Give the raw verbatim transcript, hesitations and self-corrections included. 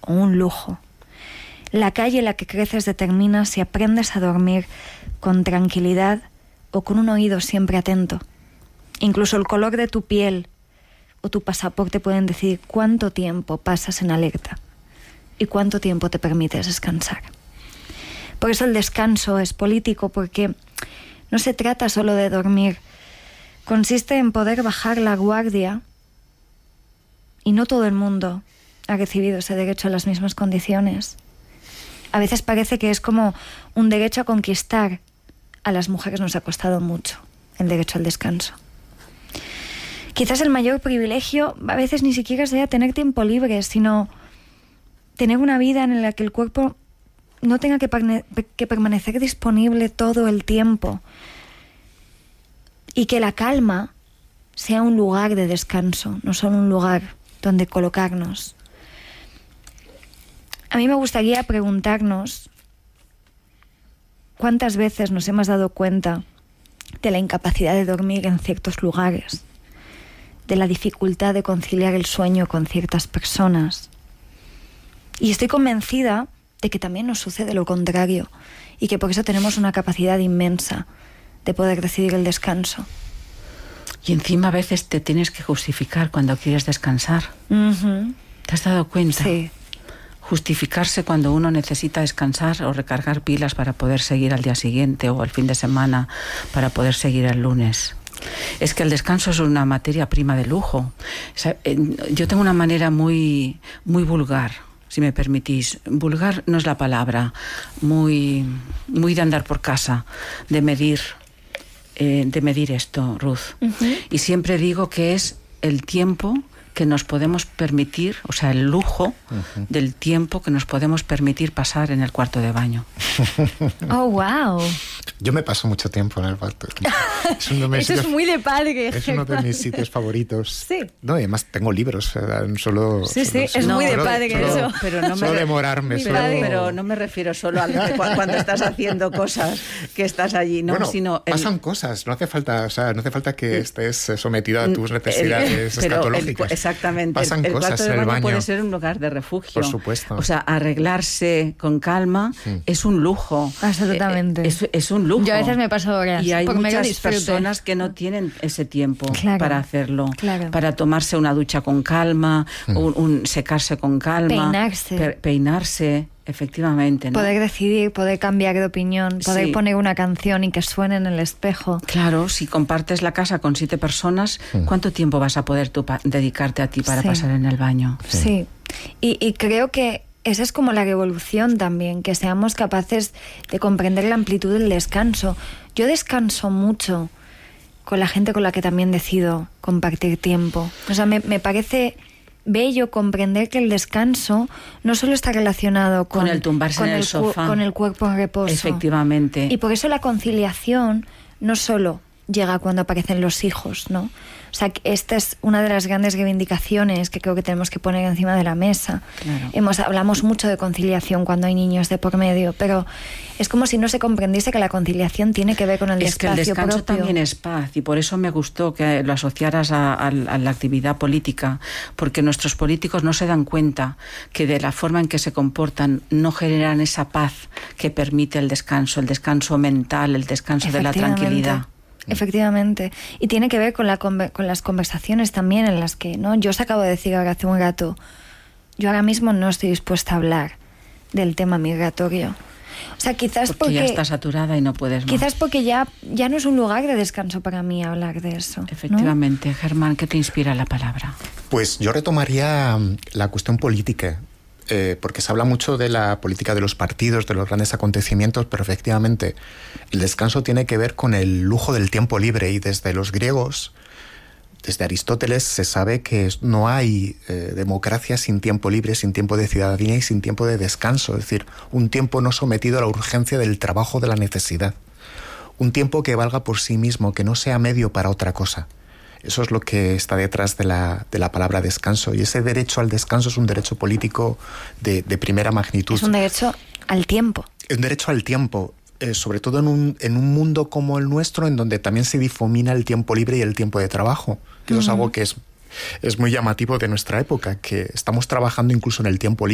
o un lujo. La calle en la que creces determina si aprendes a dormir con tranquilidad o con un oído siempre atento. Incluso el color de tu piel o tu pasaporte pueden decidir cuánto tiempo pasas en alerta y cuánto tiempo te permites descansar. Por eso el descanso es político, porque no se trata solo de dormir. Consiste en poder bajar la guardia, y no todo el mundo ha recibido ese derecho en las mismas condiciones. A veces parece que es como un derecho a conquistar. A las mujeres nos ha costado mucho el derecho al descanso. Quizás el mayor privilegio a veces ni siquiera sea tener tiempo libre, sino tener una vida en la que el cuerpo no tenga que, perne- que permanecer disponible todo el tiempo, y que la calma sea un lugar de descanso, no solo un lugar donde colocarnos. A mí me gustaría preguntarnos cuántas veces nos hemos dado cuenta de la incapacidad de dormir en ciertos lugares, de la dificultad de conciliar el sueño con ciertas personas. Y estoy convencida de que también nos sucede lo contrario, y que por eso tenemos una capacidad inmensa de poder decidir el descanso. Y encima a veces te tienes que justificar cuando quieres descansar. Uh-huh. ¿Te has dado cuenta? Sí. Justificarse cuando uno necesita descansar o recargar pilas para poder seguir al día siguiente o al fin de semana, para poder seguir el lunes. Es que el descanso es una materia prima de lujo. O sea, yo tengo una manera muy, muy vulgar, si me permitís. Vulgar no es la palabra, muy, muy de andar por casa, de medir, eh, de medir esto, Ruth. Uh-huh. Y siempre digo que es el tiempo que nos podemos permitir, o sea, el lujo uh-huh. del tiempo que nos podemos permitir pasar en el cuarto de baño. Oh, wow. Yo me paso mucho tiempo en el cuarto. Es uno de mis Eso sitios, es muy de padre. Es uno de mis sitios favoritos. Sí. No, además tengo libros. Solo, sí, solo, sí, es solo, muy de solo, padre solo, eso. Pero no me solo demorarme. Pero, solo... pero no me refiero solo a cuando estás haciendo cosas que estás allí, no, bueno, sino el... pasan cosas. No hace falta, o sea, no hace falta que estés sometido a tus necesidades el, escatológicas. El, exactamente. Pasan el, el cosas cuarto de en el baño baño. Puede ser un lugar de refugio. Por supuesto. O sea, arreglarse con calma sí. es un lujo. Absolutamente. Eh, es, es un lujo. Yo a veces me paso horas. Y hay muchas personas que no tienen ese tiempo claro, para hacerlo. Claro. Para tomarse una ducha con calma, mm. un, un secarse con calma. Peinarse. Pe- peinarse. Efectivamente, ¿no? Poder decidir, poder cambiar de opinión, poder sí. poner una canción y que suene en el espejo. Claro, si compartes la casa con siete personas, sí. ¿cuánto tiempo vas a poder tú pa- dedicarte a ti para sí. pasar en el baño? Sí, sí. Y, y creo que esa es como la revolución también, que seamos capaces de comprender la amplitud del descanso. Yo descanso mucho con la gente con la que también decido compartir tiempo. O sea, me, me parece bello comprender que el descanso no solo está relacionado con, con el tumbarse con en el, el sofá, con el cuerpo en reposo. Efectivamente. Y por eso la conciliación no solo llega cuando aparecen los hijos, ¿no? O sea, esta es una de las grandes reivindicaciones que creo que tenemos que poner encima de la mesa. Claro. Hemos, hablamos mucho de conciliación cuando hay niños de por medio, pero es como si no se comprendiese que la conciliación tiene que ver con el es espacio que el descanso propio. también es paz, y por eso me gustó que lo asociaras a, a, a la actividad política, porque nuestros políticos no se dan cuenta que de la forma en que se comportan no generan esa paz que permite el descanso, el descanso mental, el descanso de la tranquilidad. Efectivamente. Y tiene que ver con, la, con las conversaciones también en las que, ¿no? Yo os acabo de decir ahora hace un rato, yo ahora mismo no estoy dispuesta a hablar del tema migratorio. O sea, quizás porque... porque ya está saturada y no puedes más. Quizás porque ya, ya no es un lugar de descanso para mí hablar de eso. Efectivamente. ¿No? Germán, ¿qué te inspira la palabra? Pues yo retomaría la cuestión política. Eh, porque se habla mucho de la política de los partidos, de los grandes acontecimientos, pero efectivamente el descanso tiene que ver con el lujo del tiempo libre, y desde los griegos, desde Aristóteles, se sabe que no hay eh, democracia sin tiempo libre, sin tiempo de ciudadanía y sin tiempo de descanso, es decir, un tiempo no sometido a la urgencia del trabajo, de la necesidad, un tiempo que valga por sí mismo, que no sea medio para otra cosa. Eso es lo que está detrás de la, de la palabra descanso. Y ese derecho al descanso es un derecho político de, de primera magnitud. Es un derecho al tiempo. Es un derecho al tiempo, eh, sobre todo en un, en un mundo como el nuestro, en donde también se difumina el tiempo libre y el tiempo de trabajo. Que uh-huh. Eso es algo que es, es muy llamativo de nuestra época, que estamos trabajando incluso en el tiempo libre.